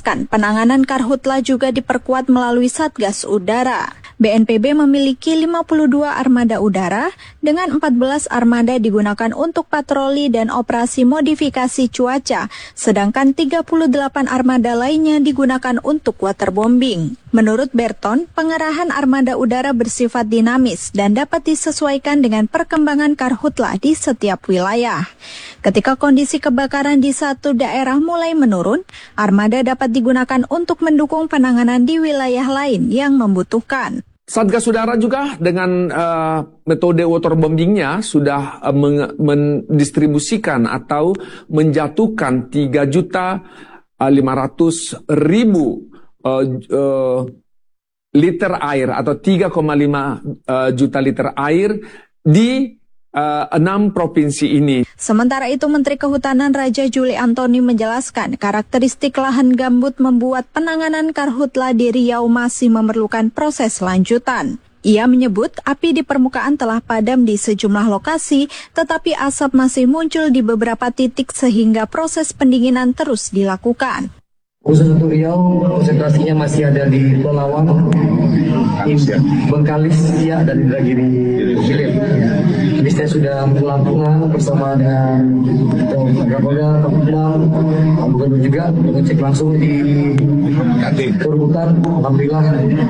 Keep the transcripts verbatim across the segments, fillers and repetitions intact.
menjelaskan penanganan karhutla juga diperkuat melalui Satgas Udara. B N P B memiliki lima puluh dua armada udara dengan empat belas armada digunakan untuk patroli dan operasi modifikasi cuaca, sedangkan tiga puluh delapan armada lainnya digunakan untuk waterbombing. Menurut Berton, pengerahan armada udara bersifat dinamis dan dapat disesuaikan dengan perkembangan karhutla di setiap wilayah. Ketika kondisi kebakaran di satu daerah mulai menurun, armada dapat digunakan untuk mendukung penanganan di wilayah lain yang membutuhkan. Satgas Udara juga dengan uh, metode waterbombingnya sudah uh, men- mendistribusikan atau menjatuhkan tiga juta lima ratus ribu uh, uh, liter air atau tiga koma lima uh, juta liter air di Uh, enam provinsi ini. Sementara itu, Menteri Kehutanan Raja Juli Antoni menjelaskan karakteristik lahan gambut membuat penanganan karhutla di Riau masih memerlukan proses lanjutan. Ia menyebut api di permukaan telah padam di sejumlah lokasi, tetapi asap masih muncul di beberapa titik sehingga proses pendinginan terus dilakukan. Khusus untuk Riau, konsentrasinya masih ada di Pelawang, Bengkalis, ya, dan Indragiri Hilir. Jadi saya sudah melakukan bersama dengan Kapolda, Kapolda, Gubernur juga mengecek langsung di perhutan. Alhamdulillah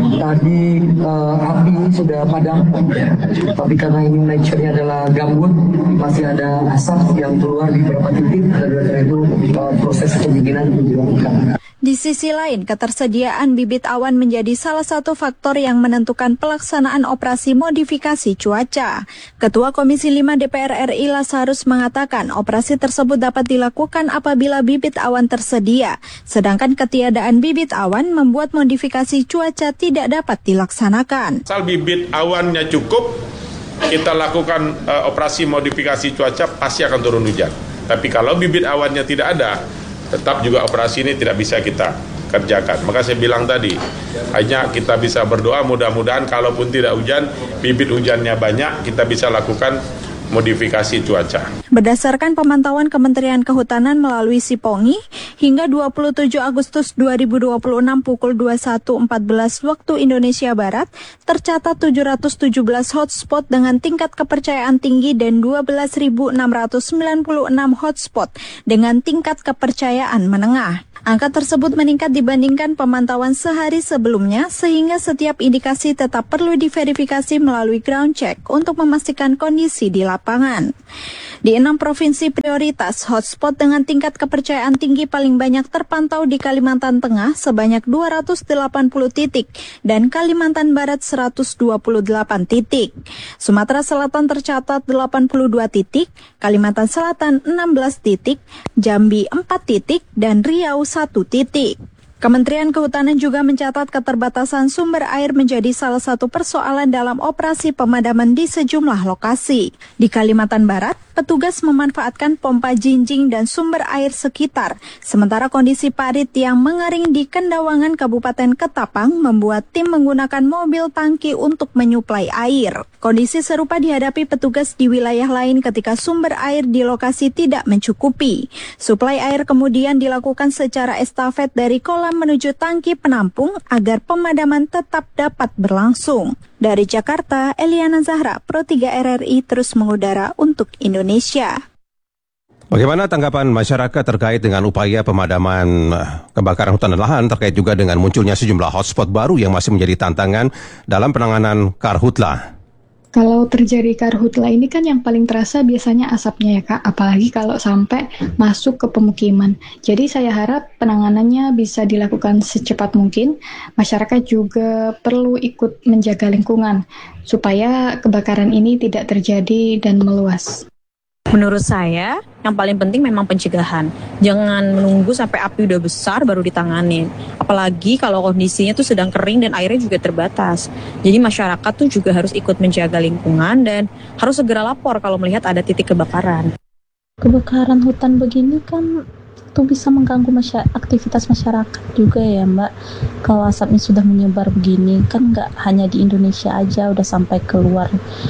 tadi uh, api sudah padam, tapi karena ini nature-nya adalah gambut, masih ada asap yang keluar di beberapa titik, dan karena itu uh, proses pendinginan dilakukan. Di sisi lain, ketersediaan bibit awan menjadi salah satu faktor yang menentukan pelaksanaan operasi modifikasi cuaca. Ketua Komisi lima D P R R I Lazarus mengatakan operasi tersebut dapat dilakukan apabila bibit awan tersedia, sedangkan ketiadaan bibit awan membuat modifikasi cuaca tidak dapat dilaksanakan. Asal bibit awannya cukup, kita lakukan uh, operasi modifikasi cuaca pasti akan turun hujan. Tapi kalau bibit awannya tidak ada, tetap juga operasi ini tidak bisa kita kerjakan. Maka saya bilang tadi, hanya kita bisa berdoa mudah-mudahan kalaupun tidak hujan, bibit hujannya banyak, kita bisa lakukan modifikasi cuaca. Berdasarkan pemantauan Kementerian Kehutanan melalui Sipongi, hingga dua puluh tujuh Agustus dua ribu dua puluh enam pukul dua puluh satu empat belas waktu Indonesia Barat, tercatat tujuh ratus tujuh belas hotspot dengan tingkat kepercayaan tinggi dan dua belas ribu enam ratus sembilan puluh enam hotspot dengan tingkat kepercayaan menengah. Angka tersebut meningkat dibandingkan pemantauan sehari sebelumnya, sehingga setiap indikasi tetap perlu diverifikasi melalui ground check untuk memastikan kondisi di lapangan. Di enam provinsi prioritas, hotspot dengan tingkat kepercayaan tinggi paling banyak terpantau di Kalimantan Tengah sebanyak dua ratus delapan puluh titik dan Kalimantan Barat seratus dua puluh delapan titik. Sumatera Selatan tercatat delapan puluh dua titik, Kalimantan Selatan enam belas titik, Jambi empat titik, dan Riau satu titik. Kementerian Kehutanan juga mencatat keterbatasan sumber air menjadi salah satu persoalan dalam operasi pemadaman di sejumlah lokasi. Di Kalimantan Barat, petugas memanfaatkan pompa jinjing dan sumber air sekitar, sementara kondisi parit yang mengering di Kendawangan Kabupaten Ketapang membuat tim menggunakan mobil tangki untuk menyuplai air. Kondisi serupa dihadapi petugas di wilayah lain ketika sumber air di lokasi tidak mencukupi. Suplai air kemudian dilakukan secara estafet dari kolam menuju tangki penampung agar pemadaman tetap dapat berlangsung. Dari Jakarta, Eliana Zahra, Pro tiga R R I terus mengudara untuk Indonesia. Bagaimana tanggapan masyarakat terkait dengan upaya pemadaman kebakaran hutan dan lahan terkait juga dengan munculnya sejumlah hotspot baru yang masih menjadi tantangan dalam penanganan karhutla? Kalau terjadi karhutla ini kan yang paling terasa biasanya asapnya ya Kak, apalagi kalau sampai masuk ke pemukiman. Jadi saya harap penanganannya bisa dilakukan secepat mungkin. Masyarakat juga perlu ikut menjaga lingkungan supaya kebakaran ini tidak terjadi dan meluas. Menurut saya, yang paling penting memang pencegahan. Jangan menunggu sampai api udah besar baru ditanganin. Apalagi kalau kondisinya tuh sedang kering dan airnya juga terbatas. Jadi masyarakat tuh juga harus ikut menjaga lingkungan dan harus segera lapor kalau melihat ada titik kebakaran. Kebakaran hutan begini kan tuh bisa mengganggu masy- aktivitas masyarakat juga ya Mbak. Kalau asapnya sudah menyebar begini, kan nggak hanya di Indonesia aja, udah sampai keluar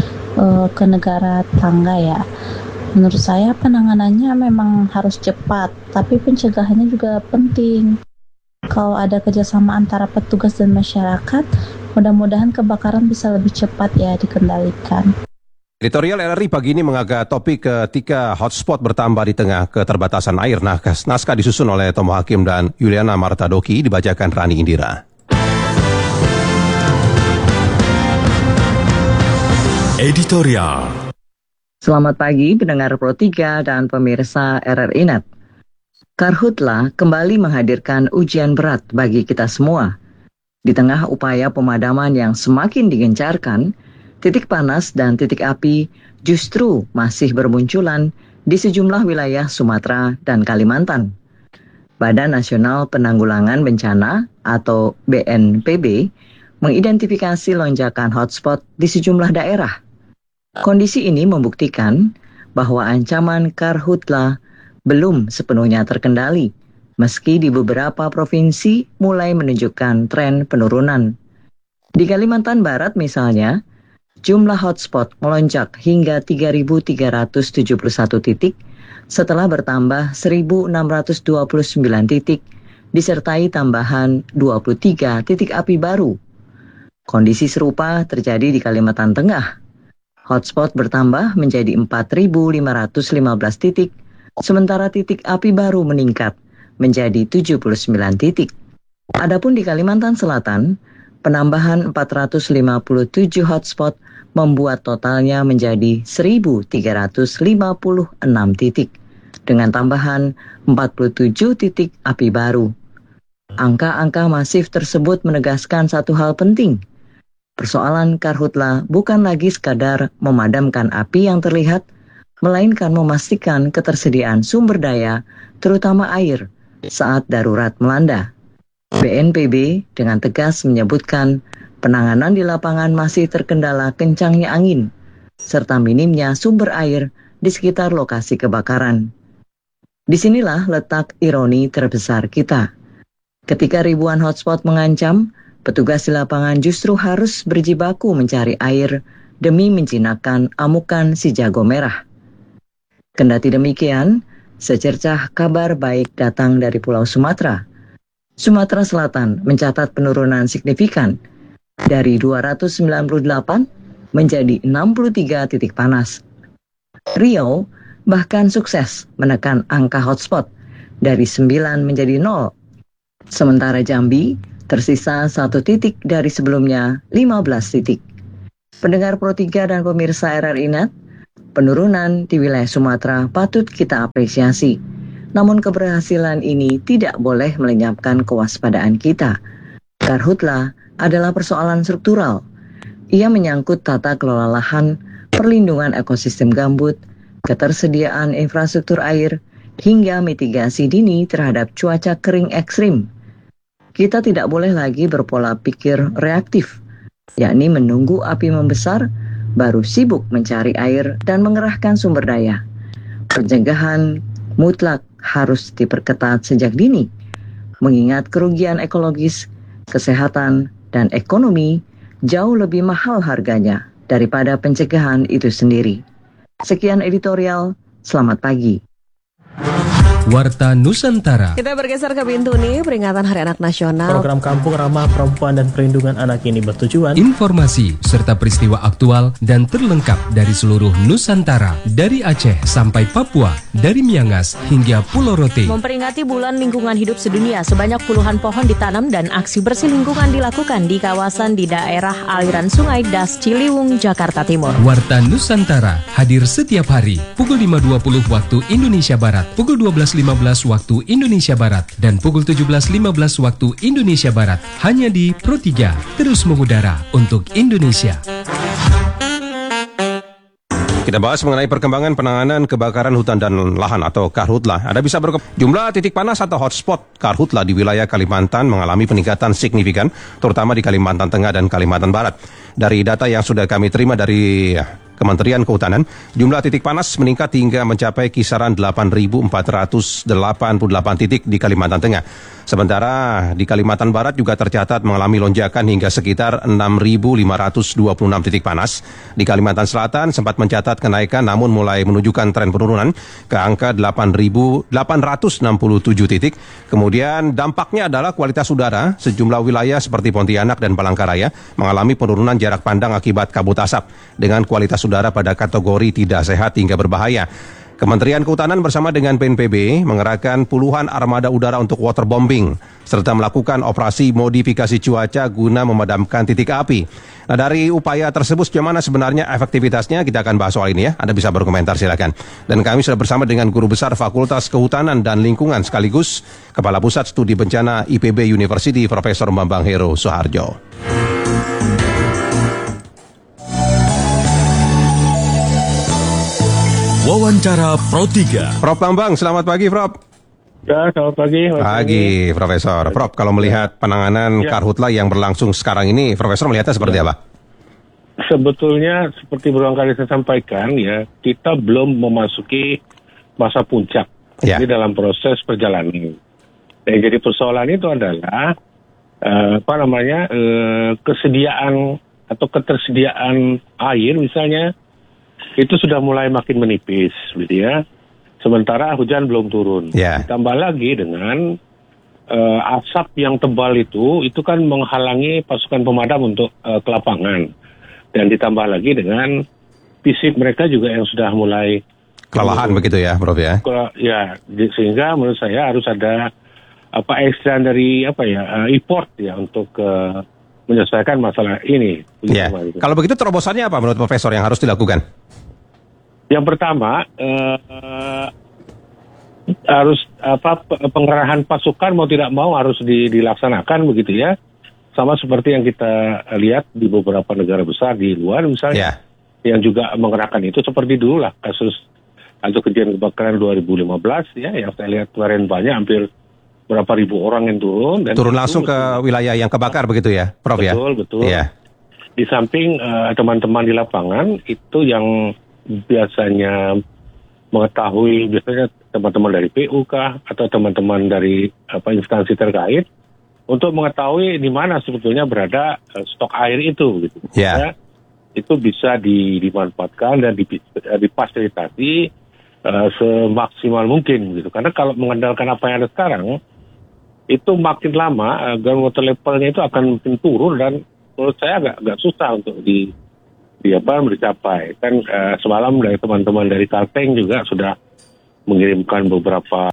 uh, ke negara tetangga ya. Menurut saya penanganannya memang harus cepat, tapi pencegahannya juga penting. kalau ada kerjasama antara petugas dan masyarakat, mudah-mudahan kebakaran bisa lebih cepat ya dikendalikan. Editorial R R I pagi ini mengangkat topik ketika hotspot bertambah di tengah keterbatasan air. Nah, naskah disusun oleh Tomo Hakim dan Yuliana Martadoki, dibacakan Rani Indira. Editorial. Selamat pagi pendengar Pro tiga dan pemirsa R R I Net. Karhutla kembali menghadirkan ujian berat bagi kita semua. Di tengah upaya pemadaman yang semakin digencarkan, titik panas dan titik api justru masih bermunculan di sejumlah wilayah Sumatera dan Kalimantan. Badan Nasional Penanggulangan Bencana atau B N P B mengidentifikasi lonjakan hotspot di sejumlah daerah. Kondisi ini membuktikan bahwa ancaman karhutla belum sepenuhnya terkendali, meski di beberapa provinsi mulai menunjukkan tren penurunan. Di Kalimantan Barat misalnya, jumlah hotspot melonjak hingga tiga ribu tiga ratus tujuh puluh satu titik setelah bertambah seribu enam ratus dua puluh sembilan titik, disertai tambahan dua puluh tiga titik api baru. Kondisi serupa terjadi di Kalimantan Tengah. Hotspot bertambah menjadi empat ribu lima ratus lima belas titik, sementara titik api baru meningkat menjadi tujuh puluh sembilan titik. Adapun di Kalimantan Selatan, penambahan empat ratus lima puluh tujuh hotspot membuat totalnya menjadi seribu tiga ratus lima puluh enam titik, dengan tambahan empat puluh tujuh titik api baru. Angka-angka masif tersebut menegaskan satu hal penting. Persoalan karhutla bukan lagi sekadar memadamkan api yang terlihat, melainkan memastikan ketersediaan sumber daya, terutama air, saat darurat melanda. B N P B dengan tegas menyebutkan penanganan di lapangan masih terkendala kencangnya angin, serta minimnya sumber air di sekitar lokasi kebakaran. Disinilah letak ironi terbesar kita. Ketika ribuan hotspot mengancam, petugas di lapangan justru harus berjibaku mencari air demi menjinakkan amukan si jago merah. Kendati demikian, secercah kabar baik datang dari Pulau Sumatera. Sumatera Selatan mencatat penurunan signifikan dari dua ratus sembilan puluh delapan menjadi enam puluh tiga titik panas. Riau bahkan sukses menekan angka hotspot dari sembilan menjadi nol. Sementara Jambi tersisa satu titik dari sebelumnya lima belas titik. Pendengar Pro tiga dan pemirsa R R I Net, penurunan di wilayah Sumatera patut kita apresiasi. Namun keberhasilan ini tidak boleh melenyapkan kewaspadaan kita. Karhutla adalah persoalan struktural. Ia menyangkut tata kelola lahan, perlindungan ekosistem gambut, ketersediaan infrastruktur air, hingga mitigasi dini terhadap cuaca kering ekstrim. Kita tidak boleh lagi berpola pikir reaktif, yakni menunggu api membesar, baru sibuk mencari air dan mengerahkan sumber daya. Pencegahan mutlak harus diperketat sejak dini, mengingat kerugian ekologis, kesehatan, dan ekonomi jauh lebih mahal harganya daripada pencegahan itu sendiri. Sekian editorial, selamat pagi. Warta Nusantara. Kita bergeser ke Bintuni, peringatan Hari Anak Nasional. Program Kampung Ramah Perempuan dan Perlindungan Anak ini bertujuan informasi serta peristiwa aktual dan terlengkap dari seluruh Nusantara, dari Aceh sampai Papua, dari Miangas hingga Pulau Rote. Memperingati Bulan Lingkungan Hidup Sedunia, sebanyak puluhan pohon ditanam dan aksi bersih lingkungan dilakukan di kawasan di daerah aliran Sungai Das Ciliwung, Jakarta Timur. Warta Nusantara hadir setiap hari pukul lima dua puluh waktu Indonesia Barat, pukul dua belas lima belas waktu Indonesia Barat, dan pukul tujuh belas lima belas waktu Indonesia Barat, hanya di Pro tiga, terus mengudara untuk Indonesia. Kita bahas mengenai perkembangan penanganan kebakaran hutan dan lahan atau karhutla. Ada bisa berke... Jumlah titik panas atau hotspot karhutla di wilayah Kalimantan mengalami peningkatan signifikan, terutama di Kalimantan Tengah dan Kalimantan Barat. Dari data yang sudah kami terima dari Kementerian Kehutanan, jumlah titik panas meningkat hingga mencapai kisaran delapan ribu empat ratus delapan puluh delapan titik di Kalimantan Tengah. Sementara di Kalimantan Barat juga tercatat mengalami lonjakan hingga sekitar enam ribu lima ratus dua puluh enam titik panas. Di Kalimantan Selatan sempat mencatat kenaikan namun mulai menunjukkan tren penurunan ke angka delapan ribu delapan ratus enam puluh tujuh titik. Kemudian dampaknya adalah kualitas udara. Sejumlah wilayah seperti Pontianak dan Palangkaraya mengalami penurunan jarak pandang akibat kabut asap dengan kualitas udara pada kategori tidak sehat hingga berbahaya. Kementerian Kehutanan bersama dengan B N P B mengerahkan puluhan armada udara untuk waterbombing serta melakukan operasi modifikasi cuaca guna memadamkan titik api. Nah, dari upaya tersebut sejauh mana sebenarnya efektivitasnya, kita akan bahas soal ini ya. Anda bisa berkomentar silakan. Dan kami sudah bersama dengan Guru Besar Fakultas Kehutanan dan Lingkungan sekaligus Kepala Pusat Studi Bencana I P B University Profesor Bambang Heru Soeharjo. Wawancara Pro tiga. Prof Bambang, selamat pagi Prof. Ya, selamat pagi. Pagi, Profesor. Prof, kalau melihat penanganan ya. Karhutla yang berlangsung sekarang ini, Profesor melihatnya seperti ya. apa? Sebetulnya seperti berulang kali saya sampaikan ya, kita belum memasuki masa puncak. Ya. Ini dalam proses perjalanan. Yang jadi persoalan itu adalah eh, apa namanya eh, kesediaan atau ketersediaan air misalnya itu sudah mulai makin menipis, gitu ya. Sementara hujan belum turun. Yeah. Ditambah lagi dengan uh, asap yang tebal itu, itu kan menghalangi pasukan pemadam untuk uh, ke lapangan. Dan ditambah lagi dengan fisik mereka juga yang sudah mulai kelelahan begitu ya, Prof ya. Ya, sehingga menurut saya harus ada apa ekstra dari apa ya uh, import ya untuk uh, menyelesaikan masalah ini. Ya. Kalau begitu terobosannya apa menurut Profesor yang harus dilakukan? Yang pertama eh, harus apa pengerahan pasukan mau tidak mau harus di, dilaksanakan begitu ya. Sama seperti yang kita lihat di beberapa negara besar di luar misalnya. Yeah. Yang juga mengerahkan itu seperti dulu lah kasus atau kejadian kebakaran dua ribu lima belas ya yang saya lihat kemarin banyak hampir berapa ribu orang yang turun dan turun langsung ke betul. wilayah yang kebakar begitu ya, Prof betul, ya. Betul betul. Yeah. Di samping uh, teman-teman di lapangan itu yang biasanya mengetahui biasanya teman-teman dari P U kah atau teman-teman dari apa instansi terkait untuk mengetahui di mana sebetulnya berada uh, stok air itu gitu. Yeah. Ya, itu bisa di, dimanfaatkan dan difasilitasi uh, semaksimal mungkin gitu. Karena kalau mengandalkan apa yang ada sekarang itu makin lama uh, ground water levelnya itu akan makin turun dan menurut saya agak agak susah untuk di di apa dicapai. Kan uh, semalam dari teman-teman dari Kalteng juga sudah mengirimkan beberapa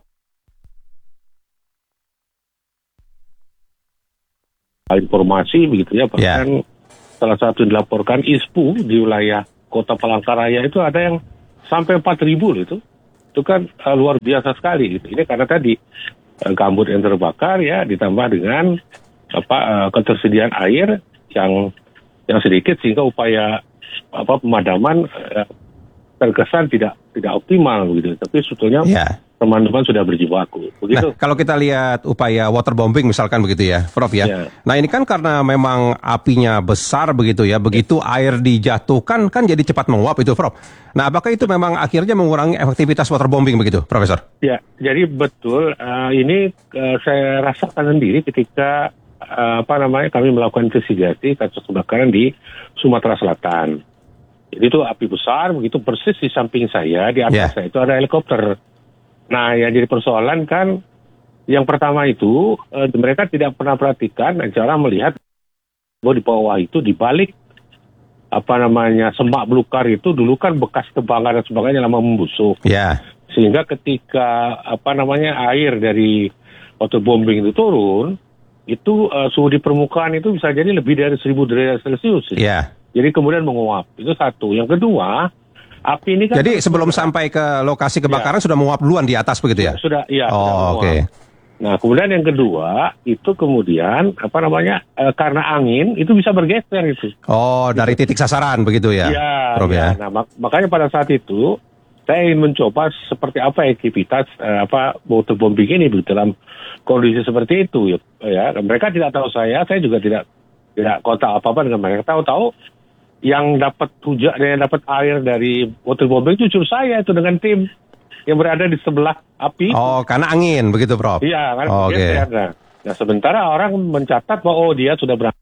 informasi begitu ya. Bahkan yeah. salah satu dilaporkan I S P U di wilayah Kota Palangkaraya itu ada yang sampai empat ribu loh itu. Itu kan uh, luar biasa sekali gitu. Ini karena tadi uh, gambut yang terbakar ya ditambah dengan apa uh, ketersediaan air yang yang sedikit sehingga upaya apa pemadaman eh, terkesan tidak tidak optimal begitu. Tapi sebetulnya yeah. teman-teman sudah berjibaku. Begitu. Nah, kalau kita lihat upaya waterbombing misalkan begitu ya, Prof ya. Yeah. Nah, ini kan karena memang apinya besar begitu ya. Begitu yeah. air dijatuhkan kan jadi cepat menguap itu, Prof. Nah, apakah itu memang akhirnya mengurangi efektivitas waterbombing begitu, Profesor? Ya, jadi betul uh, ini uh, saya rasakan sendiri ketika uh, apa namanya kami melakukan investigasi kasus kebakaran di Sumatera Selatan. Jadi itu api besar, begitu persis di samping saya, di atas yeah. saya itu ada helikopter. Nah, yang jadi persoalan kan, yang pertama itu, e, mereka tidak pernah perhatikan cara melihat bahwa di bawah itu, di balik, apa namanya, semak belukar itu, dulu kan bekas tebangan dan sebagainya lama membusuk. Yeah. Sehingga ketika, apa namanya, air dari waterbombing itu turun, itu e, suhu di permukaan itu bisa jadi lebih dari seribu derajat Celcius. Yeah. Jadi kemudian menguap. Itu satu. Yang kedua, api ini kan... Jadi sebelum sampai ke lokasi kebakaran ya. sudah menguap duluan di atas begitu ya? Sudah, iya. Oh, oke. Okay. Nah, kemudian yang kedua, itu kemudian, apa namanya, e, karena angin, itu bisa bergeser itu. Oh, dari titik sasaran begitu ya? Iya. Prof, ya. Nah, mak- makanya pada saat itu, saya ingin mencoba seperti apa aktivitas, e, apa, waterbombing ini dalam kondisi seperti itu. Ya. ya. Mereka tidak tahu saya, saya juga tidak tidak kontak apa-apa dengan mereka. Tahu-tahu, yang dapat hujan, yang dapat air dari waterbombing itu justru saya itu dengan tim yang berada di sebelah api. Oh, karena angin begitu, Prof? Iya, kan oh, okay. Nah, nah, sementara orang mencatat bahwa oh dia sudah berangkat,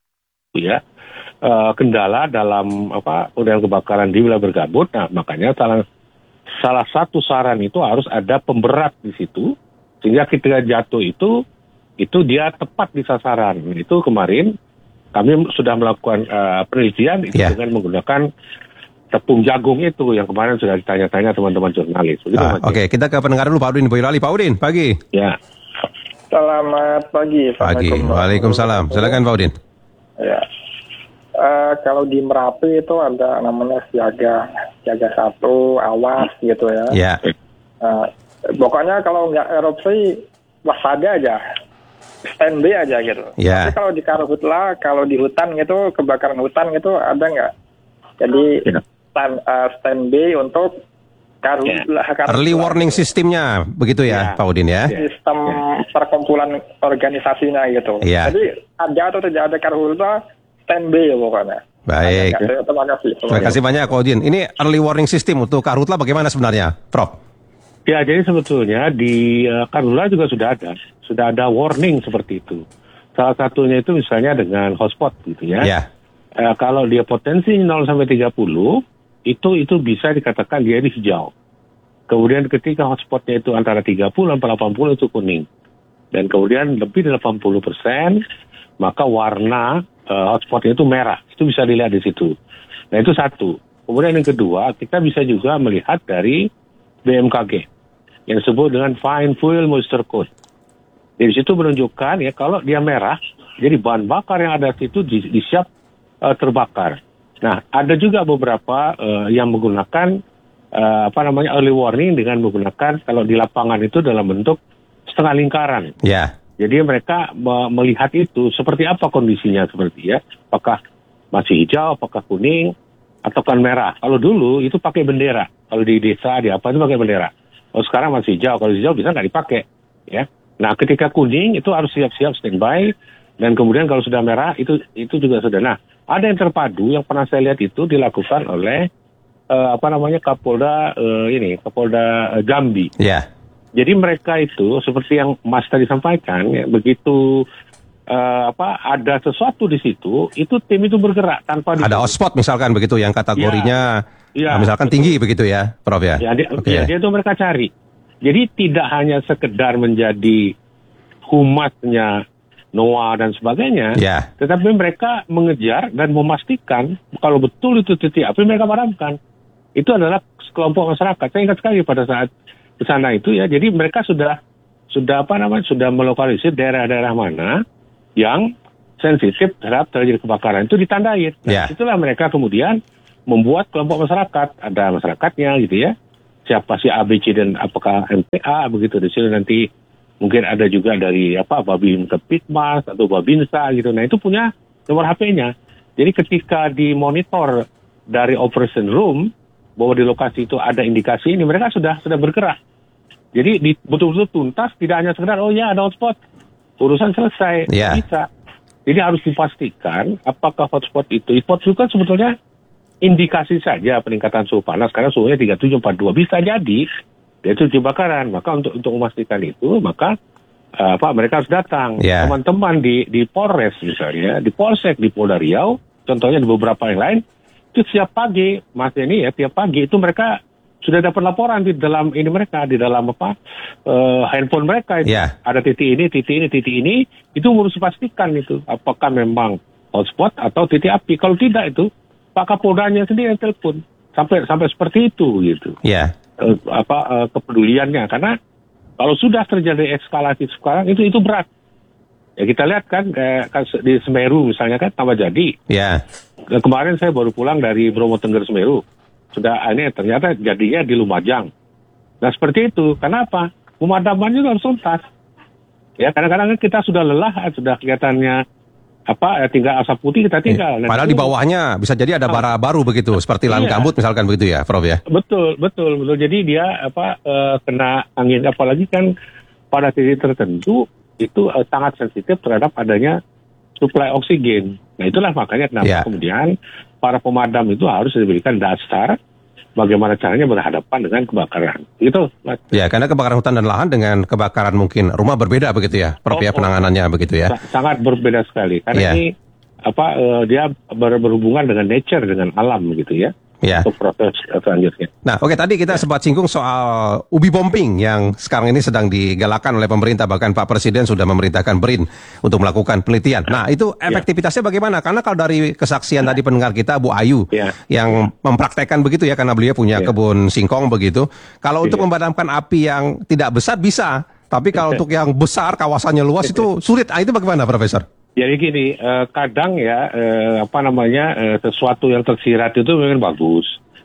ya uh, kendala dalam apa udara kebakaran di wilayah bergabut. Nah, makanya salah salah satu saran itu harus ada pemberat di situ, sehingga ketika jatuh itu itu dia tepat di sasaran. Itu kemarin kami sudah melakukan uh, penelitian itu yeah. dengan menggunakan tepung jagung itu yang kemarin sudah ditanya-tanya teman-teman jurnalis. Ah, Oke, okay. Kita ke pendengar dulu Pak Udin Boyolali. Pak Udin, pagi. Ya. Selamat pagi. Pagi. Waalaikumsalam. Silakan Pak Udin. Ya. Uh, kalau di Merapi itu ada namanya siaga, siaga satu, awas gitu ya. Ya. Uh, pokoknya kalau nggak erupsi waspada aja, standby aja gitu. Ya. Tapi kalau di Karhutla, kalau di hutan gitu, kebakaran hutan gitu ada nggak? Jadi ya. stand, uh, standby untuk Karhutla. Ya. Early warning sistemnya begitu ya, ya. Pak Udin ya. Sistem ya. perkumpulan organisasinya gitu. Ya. Jadi ada atau tidak ada Karhutla, standby ya pokoknya. Baik. Terima, terima kasih. Terima kasih banyak Pak Udin. Ini early warning system untuk Karhutla bagaimana sebenarnya, Prof? Ya, jadi sebetulnya di uh, Karhutla juga sudah ada, sudah ada warning seperti itu. Salah satunya itu misalnya dengan hotspot gitu ya. Ya. Uh, kalau dia potensi nol sampai tiga puluh, itu itu bisa dikatakan dia di hijau. Kemudian ketika hotspotnya itu antara tiga puluh sampai delapan puluh itu kuning. Dan kemudian lebih dari delapan puluh persen, maka warna uh, hotspotnya itu merah. Itu bisa dilihat di situ. Nah, itu satu. Kemudian yang kedua, kita bisa juga melihat dari B M K G yang disebut dengan Fine Fuel Moisture Code. Di situ menunjukkan ya kalau dia merah, jadi bahan bakar yang ada di situ di, di siap uh, terbakar. Nah, ada juga beberapa uh, yang menggunakan uh, apa namanya early warning dengan menggunakan kalau di lapangan itu dalam bentuk setengah lingkaran. Ya. Yeah. Jadi mereka me- melihat itu seperti apa kondisinya seperti ya, apakah masih hijau, apakah kuning, atau kan merah. Kalau dulu itu pakai bendera. Kalau di desa di apa itu pakai bendera. Oh sekarang masih hijau, kalau hijau bisa nggak dipakai, ya. Nah ketika kuning itu harus siap-siap standby, dan kemudian kalau sudah merah itu itu juga sudah. Nah ada yang terpadu yang pernah saya lihat itu dilakukan oleh uh, apa namanya Kapolda uh, ini Kapolda uh, Jambi. Ya. Yeah. Jadi mereka itu seperti yang Mas tadi sampaikan, ya, begitu uh, apa ada sesuatu di situ, itu tim itu bergerak tanpa di- ada hotspot misalkan begitu yang kategorinya. Ya. Ya, nah, misalkan betul. Tinggi begitu ya, Prof ya? Ya, dia, okay. ya, dia itu mereka cari. Jadi tidak hanya sekedar menjadi humasnya NOAA dan sebagainya, ya. Tetapi mereka mengejar dan memastikan kalau betul itu titik api mereka padamkan. Itu adalah kelompok masyarakat. Saya ingat sekali pada saat ke sana itu ya. Jadi mereka sudah sudah apa namanya sudah melokalisir daerah-daerah mana yang sensitif terhadap terjadi kebakaran itu ditandai. Nah, ya. Itulah mereka kemudian membuat kelompok masyarakat, ada masyarakatnya gitu ya, siapa sih A B C dan apakah M P A begitu di sini nanti mungkin ada juga dari apa Babin Kepitmas atau Babinsa gitu, nah itu punya nomor H P-nya. Jadi ketika dimonitor dari operation room bahwa di lokasi itu ada indikasi ini, mereka sudah sudah bergerak. Jadi di, betul-betul tuntas, tidak hanya sekedar oh ya ada hotspot, urusan selesai, yeah. bisa. Jadi harus dipastikan apakah hotspot itu, hotspot itu kan sebetulnya indikasi saja peningkatan suhu panas karena suhunya tiga puluh tujuh empat puluh dua bisa jadi yaitu kebakaran. Maka untuk untuk memastikan itu maka uh, apa mereka harus datang. Yeah. Teman-teman di di Polres misalnya, di Polsek, di Polda Riau, contohnya di beberapa yang lain itu setiap pagi, Mas ini ya tiap pagi itu mereka sudah dapat laporan di dalam ini mereka di dalam apa uh, handphone mereka itu yeah. ada titik ini, titik ini, titik ini itu harus dipastikan itu apakah memang hotspot atau titik api. Kalau tidak itu Pak Kapoldanya sendiri yang telepon sampai sampai seperti itu gitu. Ya. Yeah. Uh, apa uh, kepeduliannya karena kalau sudah terjadi eskalasi sekarang itu itu berat. Ya kita lihat kan kayak di Semeru misalnya kan tambah jadi. Ya. Yeah. Kemarin saya baru pulang dari Bromo Tengger Semeru. Sudah ini ternyata jadinya di Lumajang. Nah seperti itu. Kenapa? Pemadaman juga harus tuntas. Ya kadang-kadang kita sudah lelah, sudah kelihatannya apa tinggal asap putih kita tinggal. Eh, padahal di bawahnya bisa jadi ada bara baru begitu, seperti lahan iya. gambut misalkan begitu ya, Prof ya. Betul, betul, betul. Jadi dia apa uh, kena angin, apalagi kan pada titik tertentu itu uh, sangat sensitif terhadap adanya suplai oksigen. Nah itulah makanya kenapa yeah. kemudian para pemadam itu harus diberikan dasar bagaimana caranya berhadapan dengan kebakaran. Gitu, Mas. Ya, karena kebakaran hutan dan lahan dengan kebakaran mungkin rumah berbeda begitu ya, Prof, Oh, ya, penanganannya begitu ya. Sangat berbeda sekali. Karena Ya. ini apa eh, dia ber- berhubungan dengan nature, dengan alam gitu ya. Ya. Untuk proses selanjutnya. Nah, oke tadi kita sempat singgung soal ubi bombing yang sekarang ini sedang digalakan oleh pemerintah, bahkan Pak Presiden sudah memerintahkan BRIN untuk melakukan penelitian. Nah, itu efektivitasnya bagaimana? Karena kalau dari kesaksian tadi pendengar kita Bu Ayu Ya. yang mempraktekkan begitu ya, karena beliau punya kebun singkong begitu. Kalau untuk memadamkan api yang tidak besar bisa, tapi kalau untuk yang besar kawasannya luas itu sulit. Ah, itu bagaimana, Profesor? Jadi gini, eh, kadang ya eh, apa namanya eh, sesuatu yang tersirat itu memang bagus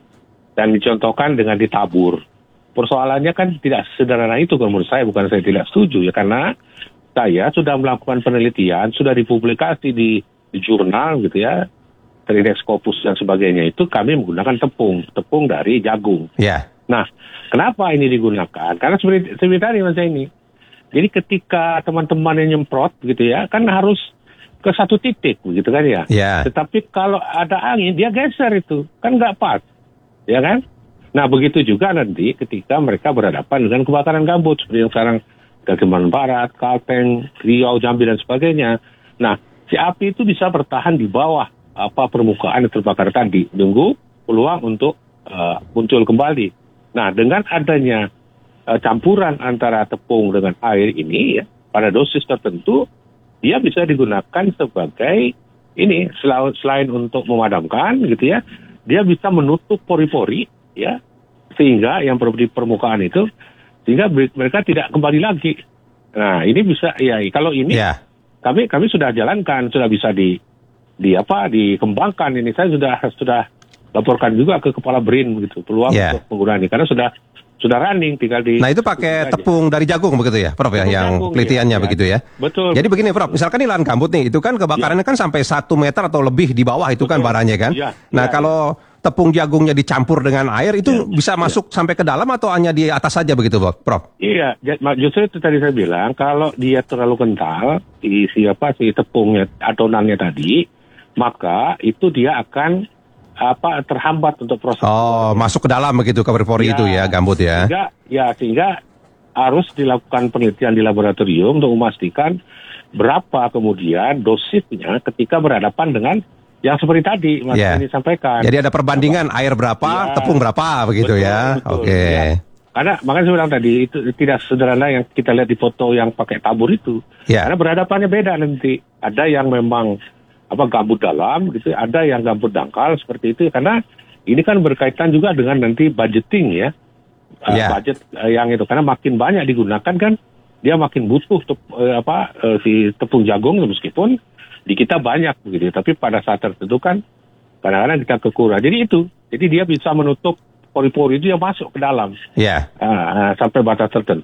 dan dicontohkan dengan ditabur. Persoalannya kan tidak sederhana itu kalau menurut saya, bukan saya tidak setuju ya, karena saya sudah melakukan penelitian, sudah dipublikasi di, di jurnal gitu ya, Tridex Scopus dan sebagainya, itu kami menggunakan tepung, tepung dari jagung. Ya. Nah, kenapa ini digunakan? Karena seperti, seperti tadi Mas ini. Jadi ketika teman-teman yang nyemprot gitu ya, kan harus ke satu titik begitu kan ya. Ya. Tetapi kalau ada angin dia geser itu, kan nggak pas. Ya kan? Nah, begitu juga nanti ketika mereka berhadapan dengan kebakaran gambut seperti yang sekarang Kalimantan Barat, Kalteng, Riau, Jambi dan sebagainya. Nah, si api itu bisa bertahan di bawah apa permukaan yang terbakar tadi, tunggu peluang untuk uh, muncul kembali. Nah, dengan adanya uh, campuran antara tepung dengan air ini ya, pada dosis tertentu dia bisa digunakan sebagai ini selain, selain untuk memadamkan gitu ya, dia bisa menutup pori-pori ya, sehingga yang di permukaan itu sehingga mereka tidak kembali lagi. Nah, ini bisa ya kalau ini yeah. kami kami sudah jalankan, sudah bisa di di apa dikembangkan ini. Saya sudah sudah laporkan juga ke kepala BRIN begitu peluang yeah. untuk penggunaan ini karena sudah sudah running, tinggal di. Nah, itu pakai tepung dari jagung begitu ya, Prof ya, yang jagung, penelitiannya ya, begitu ya. Betul. Jadi begini, Prof, misalkan ini lahan gambut nih, itu kan kebakarannya ya. kan sampai satu meter atau lebih di bawah itu betul. kan baranya kan. Ya, nah, ya, kalau ya. tepung jagungnya dicampur dengan air itu ya, bisa masuk ya. sampai ke dalam atau hanya di atas saja begitu, Prof? Iya, justru itu tadi saya bilang kalau dia terlalu kental, si siapa si tepungnya adonannya tadi, maka itu dia akan apa terhambat untuk proses. Oh, masuk ke dalam begitu ke pori ya, itu ya, gambut ya. Sehingga, ya sehingga harus dilakukan penelitian di laboratorium untuk memastikan berapa kemudian dosisnya ketika berhadapan dengan yang seperti tadi Mas yeah. ini sampaikan. Jadi ada perbandingan apa? air berapa, ya, tepung berapa begitu betul, ya. Oke. Okay. Ya. Karena makanya saya bilang tadi itu tidak sederhana yang kita lihat di foto yang pakai tabur itu. Yeah. Karena berhadapannya beda nanti. Ada yang memang apa gambut dalam gitu, ada yang gambut dangkal seperti itu karena ini kan berkaitan juga dengan nanti budgeting ya. Yeah. Uh, budget uh, yang itu karena makin banyak digunakan kan dia makin butuh tep, uh, apa uh, si tepung jagung meskipun di kita banyak begitu, tapi pada saat tertentu kan kadang-kadang kita kekurangan. Jadi itu, jadi dia bisa menutup pori-pori itu yang masuk ke dalam. Yeah. Uh, uh, sampai batas tertentu